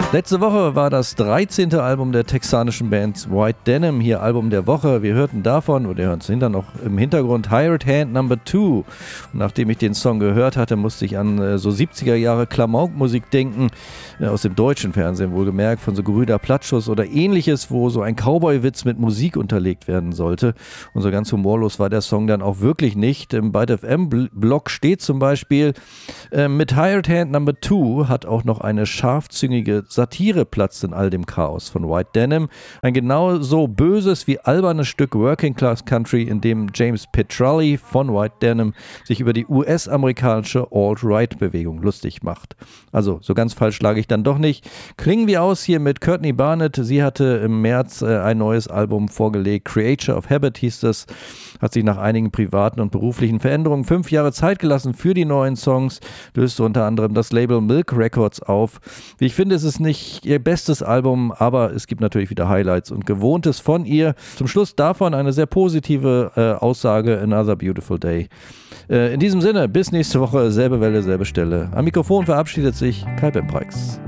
Letzte Woche war das 13. Album der texanischen Band White Denim, hier Album der Woche. Wir hörten davon, oder wir hören es hinterher noch im Hintergrund, Hired Hand No. 2. Und nachdem ich den Song gehört hatte, musste ich an so 70er Jahre Klamauk-Musik denken, aus dem deutschen Fernsehen wohlgemerkt, von so Gebrüder Platschus oder ähnliches, wo so ein Cowboy-Witz mit Musik unterlegt werden sollte. Und so ganz humorlos war der Song dann auch wirklich nicht. Im Byte FM-Blog steht zum Beispiel, mit Hired Hand No. 2 hat auch noch eine scharfzüngige Satire platzt in all dem Chaos von White Denim. Ein genauso böses wie albernes Stück Working Class Country, in dem James Petrelli von White Denim sich über die US-amerikanische Alt-Right-Bewegung lustig macht. Also so ganz falsch lag ich dann doch nicht. Klingen wir aus hier mit Courtney Barnett. Sie hatte im März ein neues Album vorgelegt. Creature of Habit hieß es. Hat sich nach einigen privaten und beruflichen Veränderungen 5 Jahre Zeit gelassen für die neuen Songs. Löste unter anderem das Label Milk Records auf. Wie ich finde, es ist nicht ihr bestes Album, aber es gibt natürlich wieder Highlights und Gewohntes von ihr. Zum Schluss davon eine sehr positive Aussage, Another Beautiful Day. In diesem Sinne, bis nächste Woche, selbe Welle, selbe Stelle. Am Mikrofon verabschiedet sich Kai Bemprex.